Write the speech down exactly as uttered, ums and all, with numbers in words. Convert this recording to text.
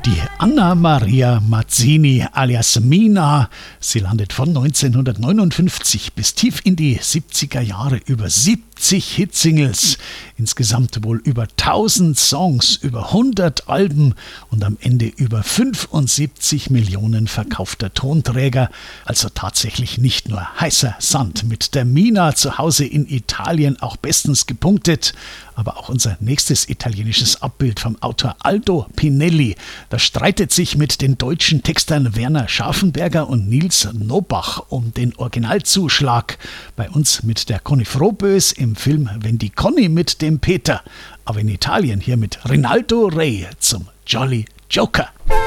Die Anna Maria Mazzini alias Mina, sie landet von neunzehnhundertneunundfünfzig bis tief in die siebziger Jahre über siebzig Hitsingles, insgesamt wohl über tausend Songs, über hundert Alben und am Ende über fünfundsiebzig Millionen verkaufter Tonträger, also tatsächlich nicht nur heißer Sand. Mit der Mina zu Hause in Italien auch bestens gepunktet, aber auch unser nächstes italienisches Abbild vom Autor Aldo Pinelli. Das streitet sich mit den deutschen Textern Werner Scharfenberger und Nils Nobach um den Originalzuschlag. Bei uns mit der Conny Frohbös im Film Wenn die Conny mit dem Peter. Aber in Italien hier mit Rinaldo Rey zum Jolly Joker.